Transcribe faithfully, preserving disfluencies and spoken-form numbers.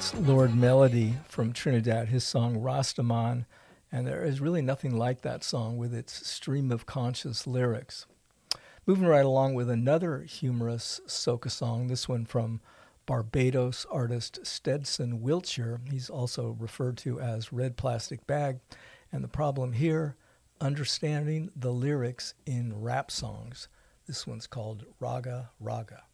That's Lord Melody from Trinidad, his song Rastaman. And there is really nothing like that song with its stream of conscious lyrics. Moving right along with another humorous soca song, this one from Barbados artist Stetson Wiltshire. He's also referred to as Red Plastic Bag. And the problem here, understanding the lyrics in rap songs. This one's called Raga Raga.